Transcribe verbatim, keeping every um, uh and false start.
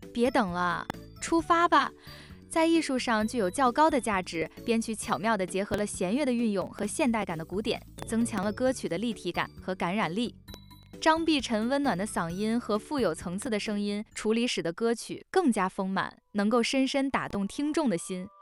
别等了，出发吧！在艺术上具有较高的价值，编曲巧妙地结合了弦乐的运用和现代感的鼓点，增强了歌曲的立体感和感染力。张碧晨温暖的嗓音和富有层次的声音处理使得歌曲更加丰满，能够深深打动听众的心。